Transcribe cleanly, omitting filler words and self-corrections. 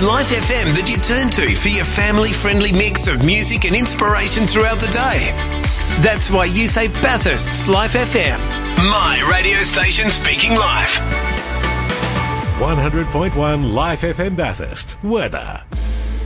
Life FM that you turn to for your family-friendly mix of music and inspiration throughout the day. That's why you say Bathurst's Life FM. My radio station speaking live. 100.1 Life FM Bathurst. Weather.